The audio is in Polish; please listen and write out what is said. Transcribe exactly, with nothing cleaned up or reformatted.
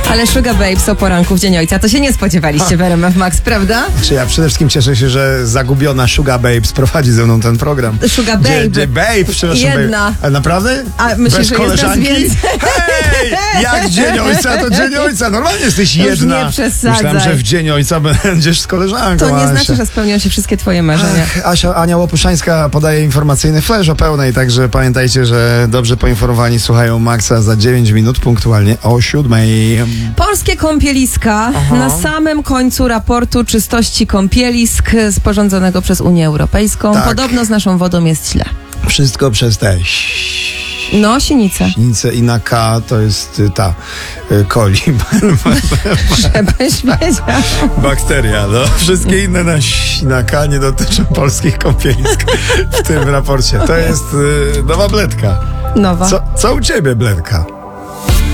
Ale Sugar Babes o poranku w Dzień Ojca, to się nie spodziewaliście w R M F Max, prawda? Czy ja przede wszystkim cieszę się, że zagubiona Sugar Babes prowadzi ze mną ten program. Sugar Babe. Gdzie, babe, przepraszam. Jedna. Babe. A naprawdę? A myślę, Bez że koleżanki? jest nas więcej. Hej! Jak Dzień Ojca, to Dzień Ojca. Normalnie jesteś Już jedna. nie przesadzaj. Myślałem, że w Dzień Ojca będziesz z koleżanką. To nie Asia. znaczy, że spełnią się wszystkie twoje marzenia. Ach, Asia, Ania Łopuszańska podaje informacyjny flash o pełnej, także pamiętajcie, że dobrze poinformowani słuchają Maxa za dziewięć minut, punktualnie o siódmej. Polskie kąpieliska Aha. na samym końcu raportu czystości kąpielisk sporządzonego przez Unię Europejską. Tak. Podobno z naszą wodą jest źle. Wszystko przez te No, sinice. Sinicę i na K to jest y, ta y, coli. Żebyś wiedział. Bakteria, no. Wszystkie inne na, ś- na K nie dotyczą polskich kąpielisk w tym raporcie. To jest y, nowa bledka. Nowa. Co, co u ciebie, bledka?